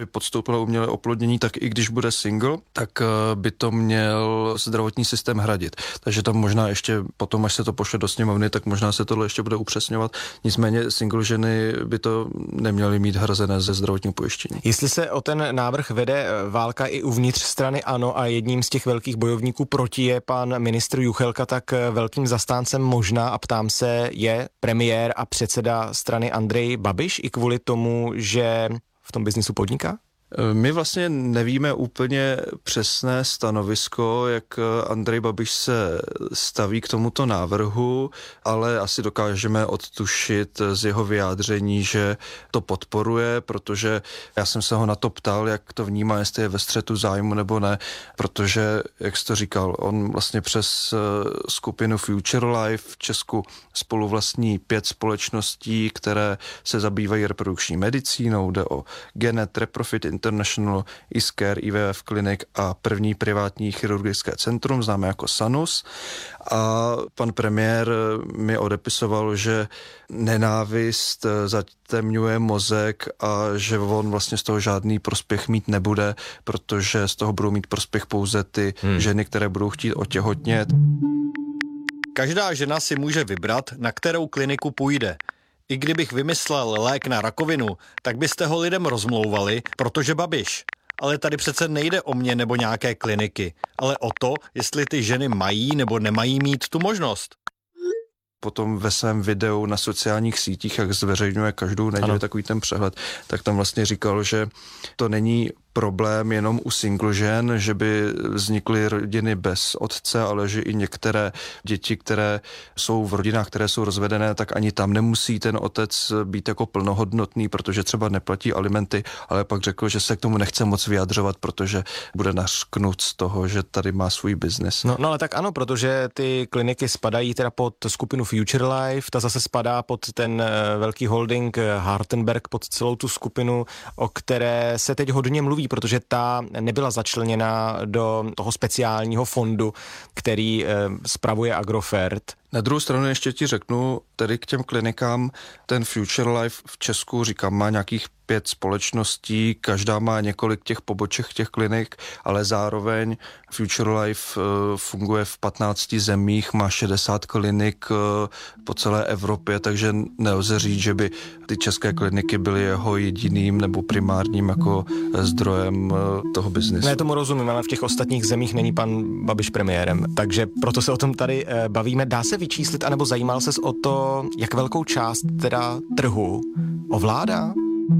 podstoupila umělé oplodnění, tak i když bude single, tak by to měl zdravotní systém hradit. Takže tam možná ještě potom, až se to pošle do sněmovny, tak možná se tohle ještě bude upřesňovat. Nicméně single ženy by to neměly mít hrazené ze zdravotního pojištění. Jestli se o ten návrh vede válka i uvnitř strany ANO a jedním z těch velkých bojovníků proti je pan ministr Juchelka, tak velkým zastáncem možná, a ptám se, je premiér a předseda strany Andrej Babiš i kvůli tomu, že v tom biznisu podniká? My vlastně nevíme úplně přesné stanovisko, jak Andrej Babiš se staví k tomuto návrhu, ale asi dokážeme odtušit z jeho vyjádření, že to podporuje, protože já jsem se ho na to ptal, jak to vnímá, jestli je ve střetu zájmu nebo ne, protože, jak jsi to říkal, on vlastně přes skupinu Future Life v Česku spoluvlastní 5 společností, které se zabývají reprodukční medicínou, jde o Genet, Reprofit International, Iscare, IVF Clinic a první privátní chirurgické centrum, známé jako Sanus. A pan premiér mi odepisoval, že nenávist zatemňuje mozek a že on vlastně z toho žádný prospěch mít nebude, protože z toho budou mít prospěch pouze ty ženy, které budou chtít otěhotnět. Každá žena si může vybrat, na kterou kliniku půjde. I kdybych vymyslel lék na rakovinu, tak byste ho lidem rozmlouvali, protože Babiš. Ale tady přece nejde o mě nebo nějaké kliniky, ale o to, jestli ty ženy mají nebo nemají mít tu možnost. Potom ve svém videu na sociálních sítích, jak zveřejňuje každou neděli takový ten přehled, tak tam vlastně říkal, že to není problém jenom u single žen, že by vznikly rodiny bez otce, ale že i některé děti, které jsou v rodinách, které jsou rozvedené, tak ani tam nemusí ten otec být jako plnohodnotný, protože třeba neplatí alimenty, ale pak řekl, že se k tomu nechce moc vyjadřovat, protože bude nařknut z toho, že tady má svůj biznis. No ale tak ano, protože ty kliniky spadají teda pod skupinu Future Life, ta zase spadá pod ten velký holding Hartenberg, pod celou tu skupinu, o které se teď hodně mluví, protože ta nebyla začleněna do toho speciálního fondu, který spravuje Agrofert. Na druhou stranu ještě ti řeknu, tedy k těm klinikám, ten Future Life v Česku, říkám, má nějakých 5 společností, každá má několik těch poboček těch klinik, ale zároveň Future Life funguje v 15 zemích, má 60 klinik po celé Evropě, takže nelze říct, že by ty české kliniky byly jeho jediným nebo primárním jako zdrojem toho biznesu. Ne, tomu rozumím, ale v těch ostatních zemích není pan Babiš premiérem, takže proto se o tom tady bavíme. Dá se vyčíslit, anebo zajímal ses o to, jak velkou část teda trhu ovládá?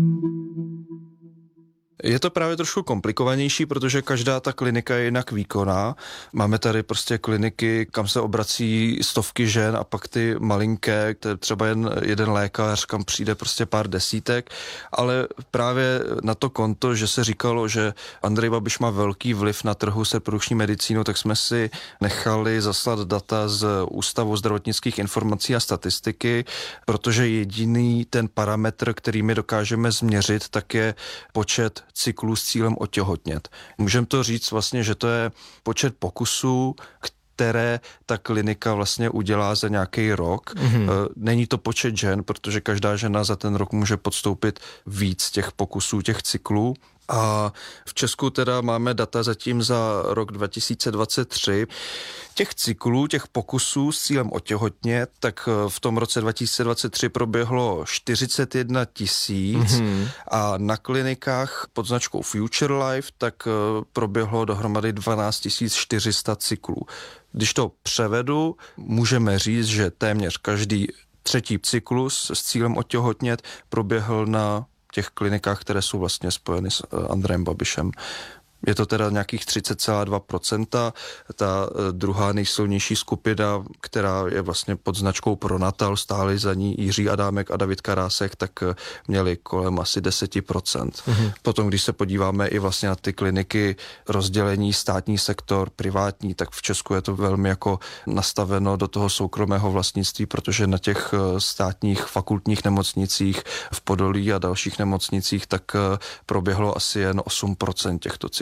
Je to právě trošku komplikovanější, protože každá ta klinika je jinak výkonná. Máme tady prostě kliniky, kam se obrací stovky žen a pak ty malinké, to je třeba jen jeden lékař, kam přijde prostě pár desítek, ale právě na to konto, že se říkalo, že Andrej Babiš má velký vliv na trhu s reprodukční medicínou, tak jsme si nechali zaslat data z Ústavu zdravotnických informací a statistiky, protože jediný ten parametr, který my dokážeme změřit, tak je počet cyklů s cílem otěhotnět. Můžeme to říct vlastně, že to je počet pokusů, které ta klinika vlastně udělá za nějaký rok. Není to počet žen, protože každá žena za ten rok může podstoupit víc těch pokusů, těch cyklů. A v Česku teda máme data zatím za rok 2023. Těch cyklů, těch pokusů s cílem otěhotnět, tak v tom roce 2023 proběhlo 41 000 a na klinikách pod značkou Future Life tak proběhlo dohromady 12 400 cyklů. Když to převedu, můžeme říct, že téměř každý 3. cyklus s cílem otěhotnět proběhl na těch klinikách, které jsou vlastně spojeny s Andrejem Babišem. Je to teda nějakých 30,2%. Ta druhá nejsilnější skupina, která je vlastně pod značkou Pronatal, stáli za ní Jiří Adámek a David Karásek, tak měli kolem asi 10%. Potom, když se podíváme i vlastně na ty kliniky rozdělení státní sektor, privátní, tak v Česku je to velmi jako nastaveno do toho soukromého vlastnictví, protože na těch státních fakultních nemocnicích v Podolí a dalších nemocnicích tak proběhlo asi jen 8% těchto cyklů.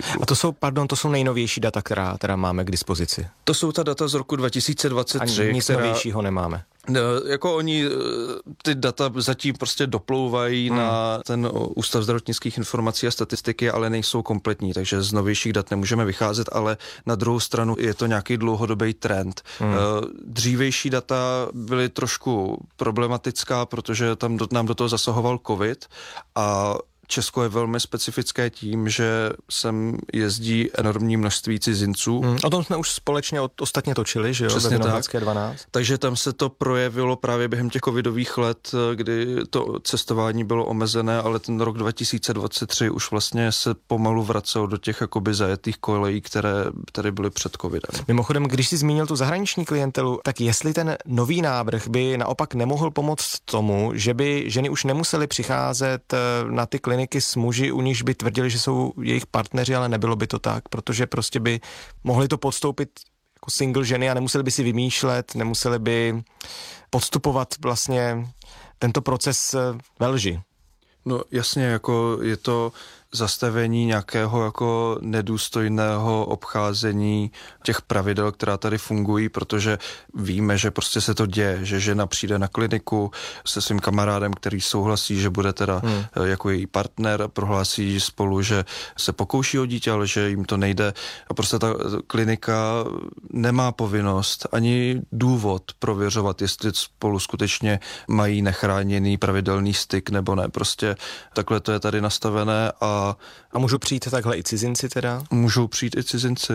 A to jsou nejnovější data, která máme k dispozici. To jsou ta data z roku 2023. Ani nic novějšího nemáme. Jako oni ty data zatím prostě doplouvají na ten Ústav zdravotnických informací a statistiky, ale nejsou kompletní, takže z novějších dat nemůžeme vycházet, ale na druhou stranu je to nějaký dlouhodobý trend. Dřívejší data byly trošku problematická, protože tam nám do toho zasahoval covid a Česko je velmi specifické tím, že sem jezdí enormní množství cizinců. O tom jsme už společně ostatně točili, že jo? Přesně tak. 12. Takže tam se to projevilo právě během těch covidových let, kdy to cestování bylo omezené, ale ten rok 2023 už vlastně se pomalu vracel do těch jakoby zajetých kolejí, které tady byly před covidem. Mimochodem, když jsi zmínil tu zahraniční klientelu, tak jestli ten nový návrh by naopak nemohl pomoct tomu, že by ženy už nemusely přicházet na ty kliniky s muži, u nichž by tvrdili, že jsou jejich partneři, ale nebylo by to tak, protože prostě by mohli to podstoupit jako single ženy a nemuseli by si vymýšlet, nemuseli by podstupovat vlastně tento proces ve lži. No jasně, jako je to zastavení nějakého jako nedůstojného obcházení těch pravidel, která tady fungují, protože víme, že prostě se to děje, že žena přijde na kliniku se svým kamarádem, který souhlasí, že bude teda jako její partner, prohlásí spolu, že se pokouší o dítě, ale že jim to nejde a prostě ta klinika nemá povinnost ani důvod prověřovat, jestli spolu skutečně mají nechráněný pravidelný styk nebo ne. Prostě takhle to je tady nastavené a můžou přijít takhle i cizinci teda? Můžou přijít i cizinci.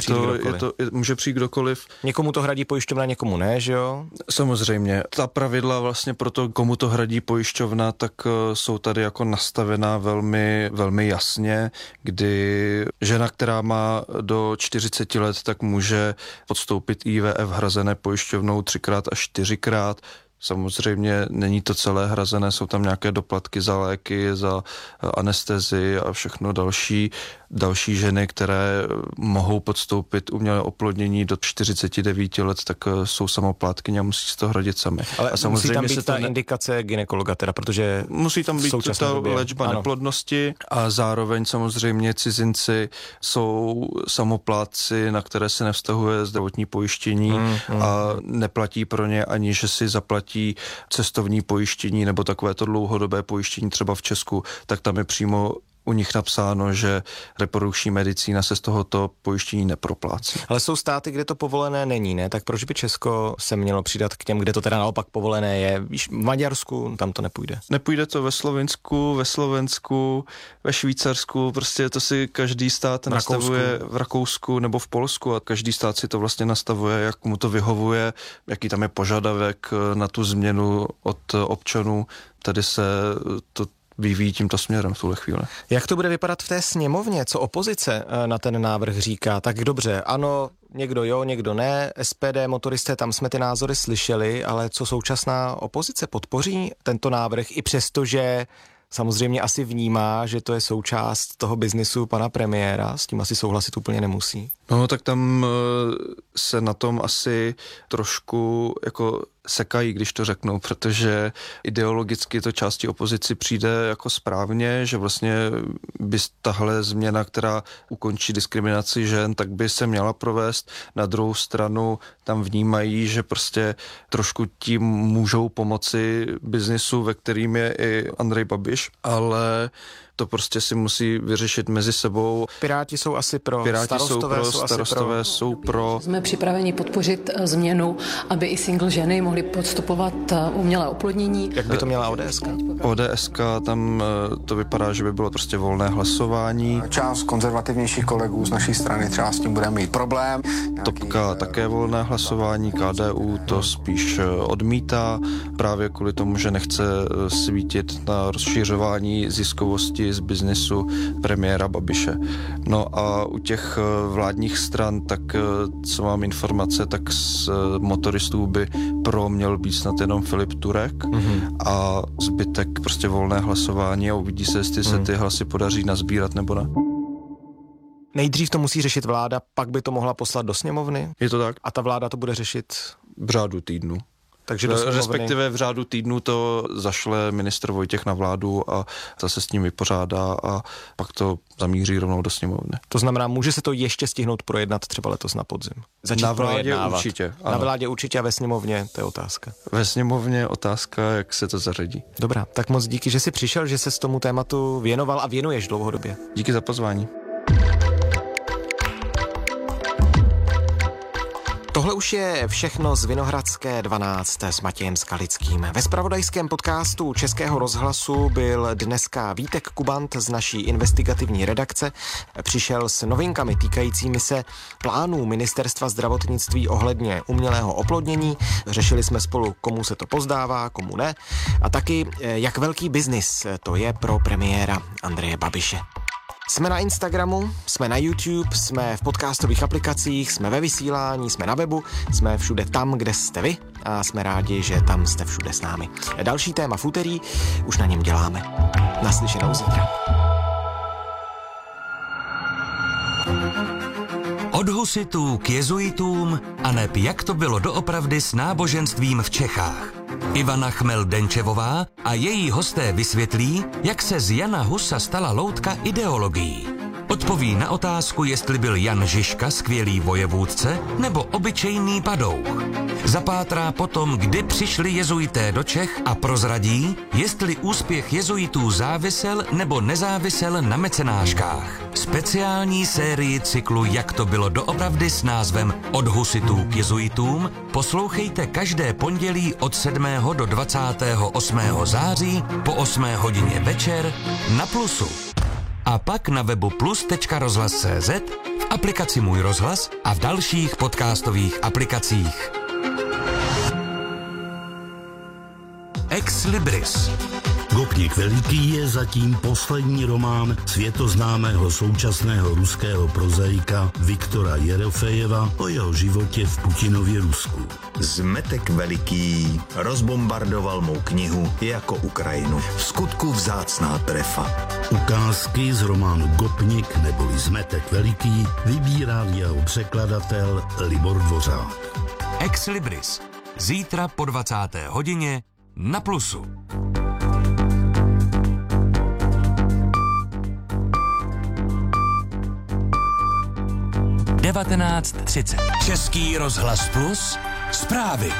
Může přijít kdokoliv. Někomu to hradí pojišťovna, někomu ne, že jo? Samozřejmě. Ta pravidla vlastně pro to, komu to hradí pojišťovna, tak jsou tady jako nastavená velmi, velmi jasně, kdy žena, která má do 40 let, tak může podstoupit IVF hrazené pojišťovnou 3x až 4x. Samozřejmě není to celé hrazené, jsou tam nějaké doplatky za léky, za anestezii a všechno další ženy, které mohou podstoupit umělé oplodnění do 49 let, tak jsou samoplátkyně a musí si to hradit sami. Ale a musí tam být ta indikace gynekologa teda, protože musí tam být ta léčba neplodnosti a zároveň samozřejmě cizinci jsou samoplátci, na které se nevztahuje zdravotní pojištění a neplatí pro ně ani, že si zaplatí cestovní pojištění nebo takovéto dlouhodobé pojištění třeba v Česku, tak tam je přímo u nich napsáno, že reprodukční medicína se z tohoto pojištění neproplácí. Ale jsou státy, kde to povolené není, ne? Tak proč by Česko se mělo přidat k těm, kde to teda naopak povolené je? Víš, v Maďarsku tam to nepůjde. Nepůjde to ve Slovinsku, ve Slovensku, ve Švýcarsku, prostě to si každý stát nastavuje v Rakousku nebo v Polsku a každý stát si to vlastně nastavuje, jak mu to vyhovuje, jaký tam je požadavek na tu změnu od občanů. Tady se to vyvíjí tímto směrem v tuhle chvíli. Jak to bude vypadat v té sněmovně? Co opozice na ten návrh říká? Tak dobře, ano, někdo jo, někdo ne, SPD, motoristé, tam jsme ty názory slyšeli, ale co současná opozice podpoří tento návrh i přesto, že samozřejmě asi vnímá, že to je součást toho biznisu pana premiéra, s tím asi souhlasit úplně nemusí. No, tak tam se na tom asi trošku jako sekají, když to řeknou, protože ideologicky to části opozici přijde jako správně, že vlastně by tahle změna, která ukončí diskriminaci žen, tak by se měla provést. Na druhou stranu tam vnímají, že prostě trošku tím můžou pomoci biznisu, ve kterým je i Andrej Babiš, ale to prostě si musí vyřešit mezi sebou. Piráti jsou asi pro, starostové jsou pro. Jsme připraveni podpořit změnu, aby i single ženy mohly podstupovat umělé oplodnění. Jak by to měla ODS? ODS, tam to vypadá, že by bylo prostě volné hlasování. Část konzervativnějších kolegů z naší strany třeba s tím bude mít problém. Topka také volné hlasování, KDU to spíš odmítá, právě kvůli tomu, že nechce svítit na rozšiřování ziskovosti z biznesu premiéra Babiše. No a u těch vládních stran, tak co mám informace, tak z motoristů by měl být snad jenom Filip Turek a zbytek prostě volné hlasování a uvidí se, jestli se ty hlasy podaří nazbírat nebo ne. Nejdřív to musí řešit vláda, pak by to mohla poslat do sněmovny? Je to tak. A ta vláda to bude řešit v řádu týdnu. Takže do sněmovny... Respektive v řádu týdnu to zašle ministr Vojtěch na vládu a zase s ním vypořádá a pak to zamíří rovnou do sněmovny. To znamená, může se to ještě stihnout projednat třeba letos na podzim? Začít na vládě projednávat. určitě. Ano. Na vládě určitě a ve sněmovně, to je otázka. Ve sněmovně otázka, jak se to zařadí. Dobrá, tak moc díky, že jsi přišel, že se s tomu tématu věnoval a věnuješ dlouhodobě. Díky za pozvání. Tohle už je všechno z Vinohradské 12 s Matějem Skalickým. Ve zpravodajském podcastu Českého rozhlasu byl dneska Vítek Kubant z naší investigativní redakce. Přišel s novinkami týkajícími se plánů Ministerstva zdravotnictví ohledně umělého oplodnění. Řešili jsme spolu, komu se to pozdává, komu ne. A taky, jak velký biznis to je pro premiéra Andreje Babiše. Jsme na Instagramu, jsme na YouTube, jsme v podcastových aplikacích, jsme ve vysílání, jsme na webu, jsme všude tam, kde jste vy a jsme rádi, že tam jste všude s námi. Další téma v úterý, už na něm děláme. Naslyšenou zítra. Od husitů k jezuitům aneb jak to bylo doopravdy s náboženstvím v Čechách. Ivana Chmel-Denčevová a její hosté vysvětlí, jak se z Jana Husa stala loutka ideologií. Odpoví na otázku, jestli byl Jan Žižka skvělý vojevůdce nebo obyčejný padouch. Zapátrá potom, kdy přišli jezuité do Čech a prozradí, jestli úspěch jezuitů závisel nebo nezávisel na mecenáškách. Speciální sérii cyklu Jak to bylo doopravdy s názvem Od husitů k jezuitům poslouchejte každé pondělí od 7. do 28. září po 8 hodině večer na Plusu. A pak na webu plus.rozhlas.cz, v aplikaci Můj rozhlas a v dalších podcastových aplikacích. Ex Libris. Gopnik Veliký je zatím poslední román světoznámého současného ruského prozaika Viktora Jerofejeva o jeho životě v Putinově Rusku. Zmetek Veliký rozbombardoval mou knihu jako Ukrajinu. V skutku vzácná trefa. Ukázky z románu Gopnik neboli Zmetek Veliký vybírá jeho překladatel Libor Dvořák. Ex Libris. Zítra po 20. hodině na Plusu. 19:30. Český rozhlas Plus. Zprávy.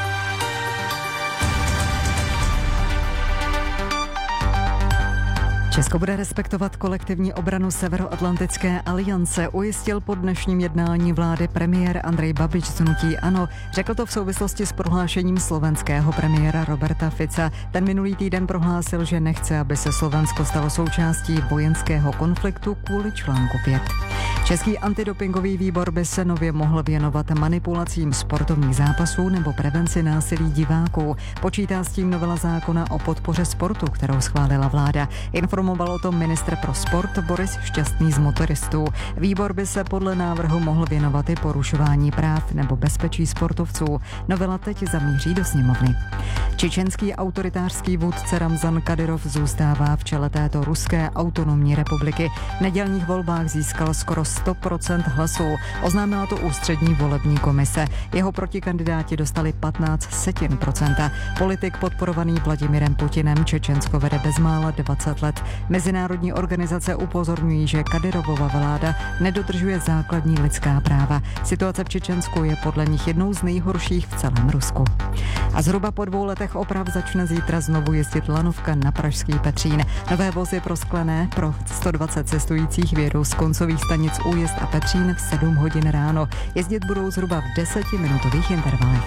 Česko bude respektovat kolektivní obranu Severoatlantické aliance, ujistil po dnešním jednání vlády premiér Andrej Babiš z hnutí ANO. Řekl to v souvislosti s prohlášením slovenského premiéra Roberta Fica. Ten minulý týden prohlásil, že nechce, aby se Slovensko stalo součástí vojenského konfliktu kvůli článku 5. Český antidopingový výbor by se nově mohl věnovat manipulacím sportovních zápasů nebo prevenci násilí diváků. Počítá s tím novela zákona o podpoře sportu, kterou schválila vláda. Informoval o tom ministr pro sport Boris Šťastný z Motoristů. Výbor by se podle návrhu mohl věnovat i porušování práv nebo bezpečí sportovců. Novela teď zamíří do sněmovny. Čečenský autoritářský vůdce Ramzan Kadyrov zůstává v čele této ruské autonomní republiky. V nedělních volbách získal skoro 100% hlasů. Oznámila to ústřední volební komise. Jeho protikandidáti dostali 15%. Politik podporovaný Vladimirem Putinem Čečensko vede bezmála 20 let. Mezinárodní organizace upozorňují, že Kadyrovova vláda nedodržuje základní lidská práva. Situace v Čečensku je podle nich jednou z nejhorších v celém Rusku. A zhruba po 2 letech oprav začne zítra znovu jezdit lanovka na pražský Petřín. Nové vozy prosklené pro 120 cestujících vědou z koncových stanic Újezd a Petřín v 7 hodin ráno. Jezdit budou zhruba v 10minutových intervalech.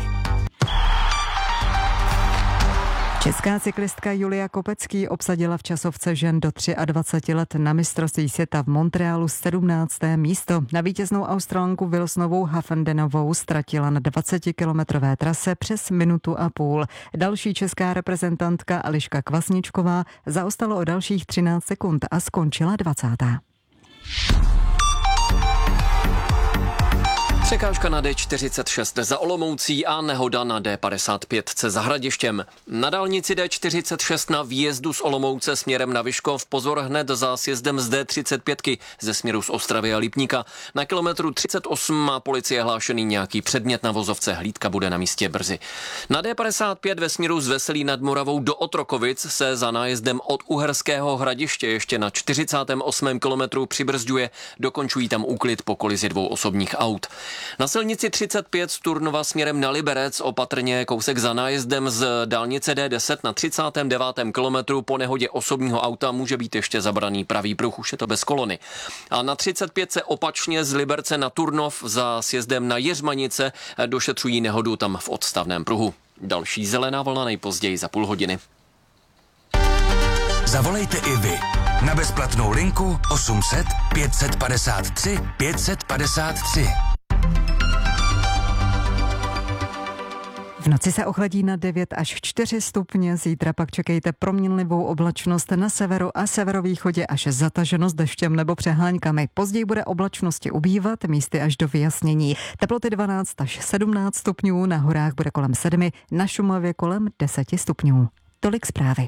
Česká cyklistka Julia Kopecký obsadila v časovce žen do 23 let na mistrovství světa v Montrealu 17. místo. Na vítěznou Australanku Wilsonovou Hafendenovou ztratila na 20-kilometrové trase přes 1,5 minuty. Další česká reprezentantka Eliška Kvasničková zaostala o dalších 13 sekund a skončila 20. Překážka na D46 za Olomoucí a nehoda na D55 za Hradištěm. Na dálnici D46 na výjezdu z Olomouce směrem na Vyškov pozor hned za sjezdem z D35 ze směru z Ostravy a Lipníka. Na kilometru 38 má policie hlášený nějaký předmět na vozovce, hlídka bude na místě brzy. Na D55 ve směru z Veselí nad Moravou do Otrokovic se za nájezdem od Uherského Hradiště ještě na 48. kilometru přibrzďuje, dokončují tam úklid po kolizi dvou osobních aut. Na silnici 35 z Turnova směrem na Liberec opatrně kousek za nájezdem z dálnice D10 na 39. kilometru po nehodě osobního auta může být ještě zabraný pravý pruh, už je to bez kolony. A na 35 se opačně z Liberce na Turnov za sjezdem na Jeřmanice došetřují nehodu tam v odstavném pruhu. Další zelená vlna nejpozději za půl hodiny. Zavolejte i vy na bezplatnou linku 800 553 553. V noci se ochladí na 9 až 4 stupně, zítra pak čekejte proměnlivou oblačnost na severu a severovýchodě až zataženost deštěm nebo přeháňkami. Později bude oblačnosti ubývat, místy až do vyjasnění. Teploty 12 až 17 stupňů, na horách bude kolem 7, na Šumavě kolem 10 stupňů. Tolik zprávy.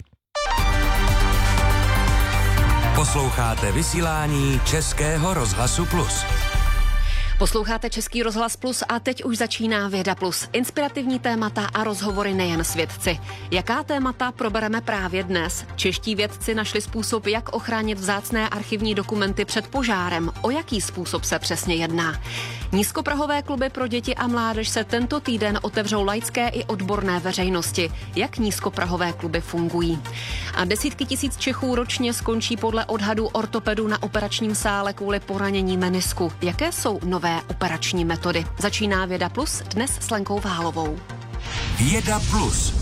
Posloucháte vysílání Českého rozhlasu Plus. Posloucháte Český rozhlas Plus a teď už začíná Věda Plus. Inspirativní témata a rozhovory nejen s vědci. Jaká témata probereme právě dnes? Čeští vědci našli způsob, jak ochránit vzácné archivní dokumenty před požárem. O jaký způsob se přesně jedná? Nízkoprahové kluby pro děti a mládež se tento týden otevřou laické i odborné veřejnosti. Jak nízkoprahové kluby fungují? A desítky tisíc Čechů ročně skončí podle odhadů ortopedů na operačním sále kvůli poranění menisku. Jaké jsou nové operační metody? Začíná Věda Plus dnes s Lenkou Váhalovou. Věda Plus.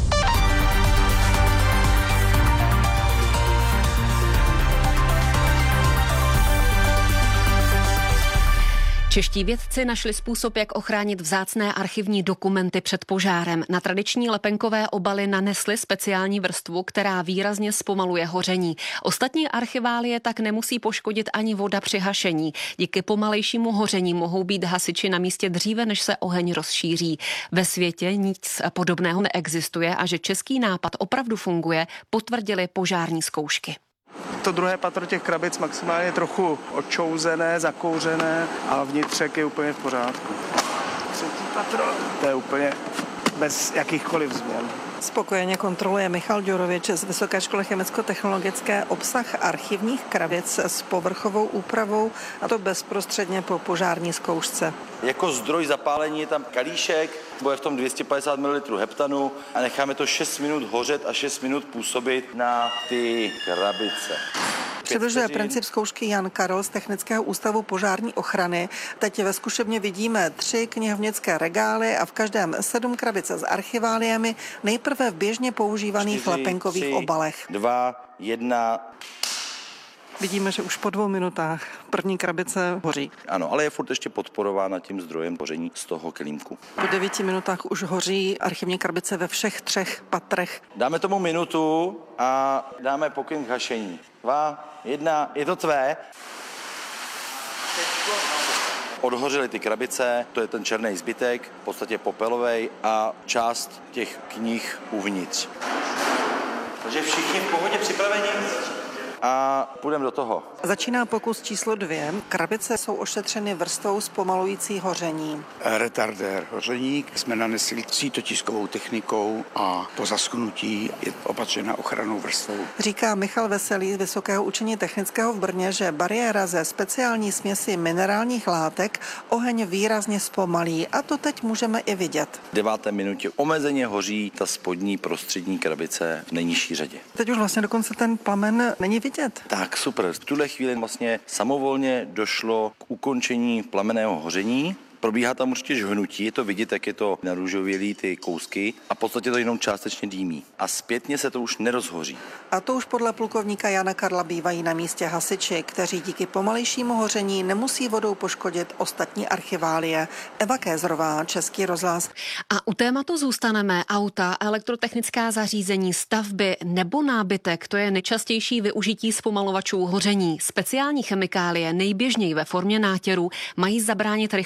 Čeští vědci našli způsob, jak ochránit vzácné archivní dokumenty před požárem. Na tradiční lepenkové obaly nanesli speciální vrstvu, která výrazně zpomaluje hoření. Ostatní archiválie tak nemusí poškodit ani voda při hašení. Díky pomalejšímu hoření mohou být hasiči na místě dříve, než se oheň rozšíří. Ve světě nic podobného neexistuje a že český nápad opravdu funguje, potvrdili požární zkoušky. To druhé patro těch krabic maximálně trochu odčouzené, zakouřené a vnitřek je úplně v pořádku. Třetí patro, to je úplně bez jakýchkoliv změn. Spokojeně kontroluje Michal Ďurovič z Vysoké školy chemicko-technologické obsah archivních krabic s povrchovou úpravou, a to bezprostředně po požární zkoušce. Jako zdroj zapálení je tam kalíšek, bude v tom 250 ml heptanu a necháme to 6 minut hořet a 6 minut působit na ty krabice. Přibližuje princip zkoušky Jan Karol z Technického ústavu požární ochrany. Teď ve zkušebně vidíme 3 knihovnické regály a v každém 7 krabic s archiváliemi, nejprve v běžně používaných 4, lepenkových 3, obalech. 2, 1. Vidíme, že už po 2 minutách první krabice hoří. Ano, ale je furt ještě podporována tím zdrojem hoření z toho kelímku. Po 9 minutách už hoří archivní krabice ve všech 3 patrech. Dáme tomu minutu a dáme pokyn k hašení. 2, 1, je to tvé. Odhořely ty krabice, to je ten černý zbytek, v podstatě popelovej a část těch knih uvnitř. Takže všichni v pohodě připraveni a půjdeme do toho. Začíná pokus číslo 2. Krabice jsou ošetřeny vrstvou zpomalující hoření. Retardér hoření jsme nanesli sítotiskovou technikou a po zaschnutí je opatřena ochrannou vrstvou. Říká Michal Veselý z Vysokého učení technického v Brně, že bariéra ze speciální směsi minerálních látek oheň výrazně zpomalí a to teď můžeme i vidět. V 9. minutě omezeně hoří ta spodní prostřední krabice v nejnižší řadě. Teď už vlastně dokonce ten plamen není vidět. Tak super. V tuhle chvíli vlastně samovolně došlo k ukončení plamenného hoření. Probíhá tam určitě žhnutí, je to vidět, jak je to narůžovělý ty kousky a v podstatě to jenom částečně dýmí. A zpětně se to už nerozhoří. A to už podle plukovníka Jana Karla bývají na místě hasiči, kteří díky pomalejšímu hoření nemusí vodou poškodit ostatní archiválie. Eva Kézrová, Český rozhlas. A u tématu zůstaneme. Auta, elektrotechnická zařízení, stavby nebo nábytek, to je nejčastější využití zpomalovačů hoření. Speciální chemikálie, nejběžněji ve formě nátěrů, mají zabránit rychlému rozšíření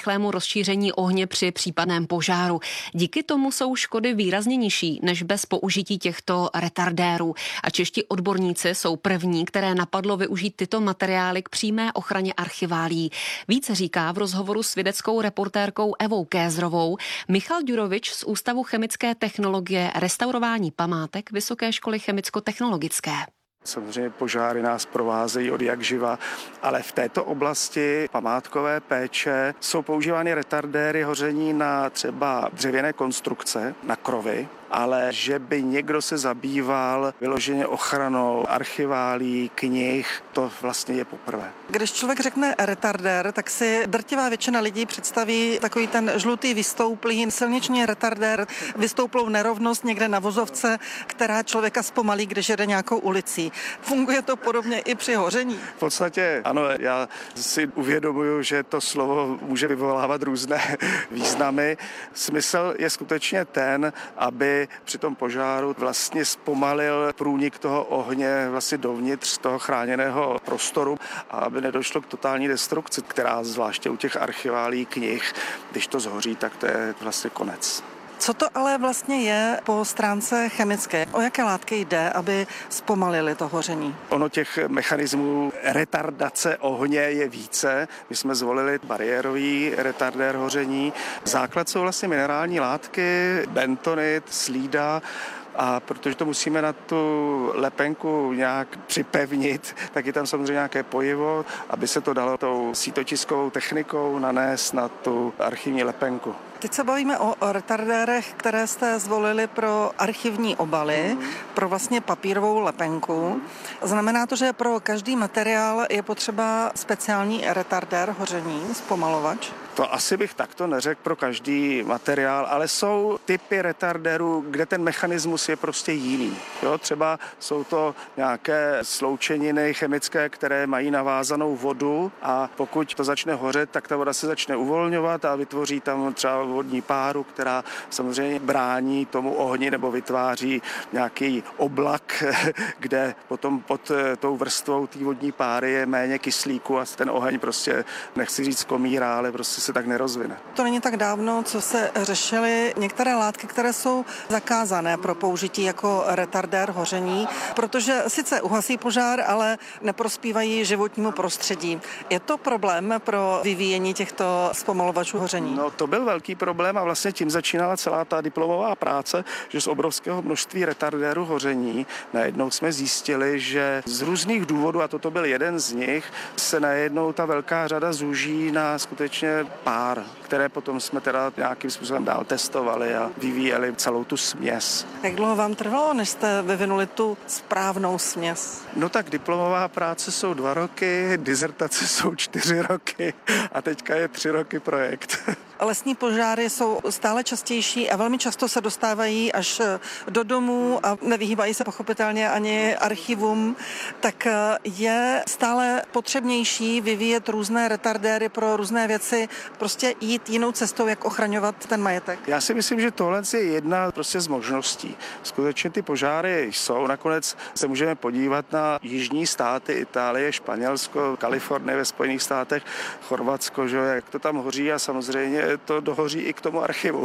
rozšíření ohně při případném požáru. Díky tomu jsou škody výrazně nižší než bez použití těchto retardérů. A čeští odborníci jsou první, které napadlo využít tyto materiály k přímé ochraně archiválií. Více říká v rozhovoru s vědeckou reportérkou Evou Kézrovou Michal Ďurovič z Ústavu chemické technologie restaurování památek Vysoké školy chemicko-technologické. Samozřejmě požáry nás provázejí od jak živa, ale v této oblasti památkové péče jsou používány retardéry hoření na třeba dřevěné konstrukce, na krovy, ale že by někdo se zabýval vyloženě ochranou archiválií, knih, to vlastně je poprvé. Když člověk řekne retardér, tak si drtivá většina lidí představí takový ten žlutý vystouplý silniční retardér, vystouplou nerovnost někde na vozovce, která člověka zpomalí, když jede nějakou ulicí. Funguje to podobně i při hoření? V podstatě ano, já si uvědomuju, že to slovo může vyvolávat různé významy. Smysl je skutečně ten, aby při tom požáru vlastně zpomalil průnik toho ohně vlastně dovnitř toho chráněného prostoru a aby nedošlo k totální destrukci, která zvláště u těch archiválií knih, když to zhoří, tak to je vlastně konec. Co to ale vlastně je po stránce chemické? O jaké látky jde, aby zpomalili to hoření? Ono těch mechanismů retardace ohně je více. My jsme zvolili bariérový retardér hoření. Základ jsou vlastně minerální látky, bentonit, slída. A protože to musíme na tu lepenku nějak připevnit, tak je tam samozřejmě nějaké pojivo, aby se to dalo tou sítotiskovou technikou nanést na tu archivní lepenku. Teď se bavíme o retardérech, které jste zvolili pro archivní obaly, pro vlastně papírovou lepenku. Znamená to, že pro každý materiál je potřeba speciální retardér hoření, zpomalovač? To asi bych takto neřekl pro každý materiál, ale jsou typy retardérů, kde ten mechanismus je prostě jiný. Jo, třeba jsou to nějaké sloučeniny chemické, které mají navázanou vodu a pokud to začne hořet, tak ta voda se začne uvolňovat a vytvoří tam třeba vodní páru, která samozřejmě brání tomu ohni nebo vytváří nějaký oblak, kde potom pod tou vrstvou té vodní páry je méně kyslíku a ten oheň prostě, nechci říct komírá, ale prostě se tak nerozvine. To není tak dávno, co se řešily některé látky, které jsou zakázané pro použití jako retardér hoření, protože sice uhasí požár, ale neprospívají životnímu prostředí. Je to problém pro vyvíjení těchto zpomalovačů hoření? No, to byl velký problém a vlastně tím začínala celá ta diplomová práce, že z obrovského množství retardérů hoření najednou jsme zjistili, že z různých důvodů, a toto byl jeden z nich, se najednou ta velká řada zúží na skutečně pár, které potom jsme teda nějakým způsobem dál testovali a vyvíjeli celou tu směs. Jak dlouho vám trvalo, než jste vyvinuli tu správnou směs? No tak diplomová práce jsou 2 roky, dizertace jsou 4 roky a teďka je 3 roky projekt. Lesní požáry jsou stále častější a velmi často se dostávají až do domů a nevyhýbají se pochopitelně ani archivům, tak je stále potřebnější vyvíjet různé retardéry pro různé věci, prostě jít jinou cestou, jak ochraňovat ten majetek. Já si myslím, že tohle je jedna prostě z možností. Skutečně ty požáry jsou, nakonec se můžeme podívat na jižní státy, Itálie, Španělsko, Kalifornie ve Spojených státech, Chorvatsko, že jak to tam hoří a samozřejmě to dohoří i k tomu archivu.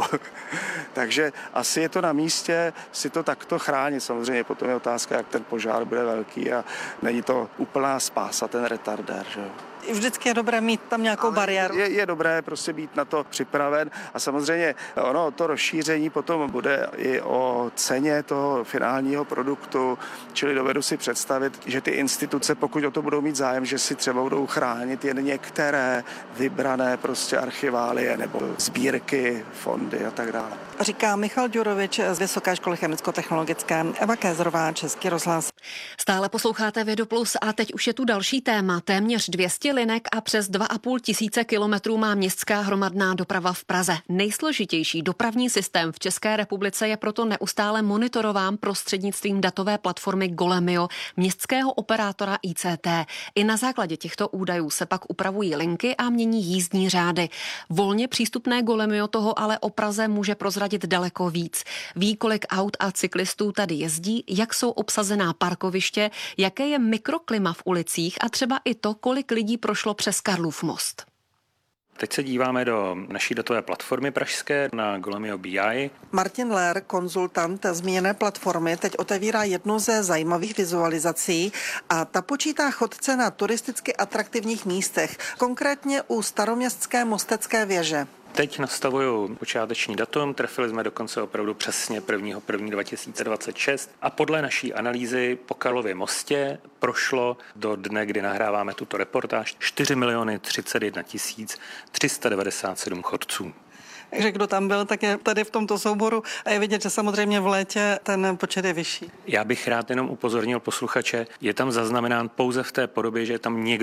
Takže asi je to na místě si to takto chránit. Samozřejmě potom je otázka, jak ten požár bude velký a není to úplná spása, ten retardér. Že? Vždycky je dobré mít tam nějakou bariéru. Je dobré prostě být na to připraven a samozřejmě ono, to rozšíření potom bude i o ceně toho finálního produktu, čili dovedu si představit, že ty instituce, pokud o to budou mít zájem, že si třeba budou chránit jen některé vybrané prostě archiválie nebo sbírky, fondy a tak dále. Říká Michal Ďurovič z Vysoké školy chemicko-technologické. Eva Kézrová, Český rozhlas. Stále posloucháte Vědu Plus a teď už je tu další téma. Téměř 200 linek a přes 2,5 tisíce kilometrů má městská hromadná doprava v Praze. Nejsložitější dopravní systém v České republice je proto neustále monitorován prostřednictvím datové platformy Golemio městského operátora ICT. I na základě těchto údajů se pak upravují linky a mění jízdní řády. Volně přístupné Golemio toho ale o Praze může prozradit daleko víc. Ví, kolik aut a cyklistů tady jezdí, jak jsou obsazená parkoviště, jaké je mikroklima v ulicích a třeba i to, kolik lidí prošlo přes Karlův most. Teď se díváme do naší datové platformy pražské na Golemio BI. Martin Lér, konzultant zmíněné platformy, teď otevírá jednu ze zajímavých vizualizací a ta počítá chodce na turisticky atraktivních místech, konkrétně u staroměstské Mostecké věže. Teď nastavuju počáteční datum, trefili jsme dokonce opravdu přesně 1.1.2026 a podle naší analýzy po Karlově mostě prošlo do dne, kdy nahráváme tuto reportáž, 4 031 397 chodců. Takže kdo tam byl, tak je tady v tomto souboru a je vidět, že samozřejmě v létě ten počet je vyšší. Já bych rád jenom upozornil posluchače, je tam zaznamenán pouze v té podobě, že je tam někdo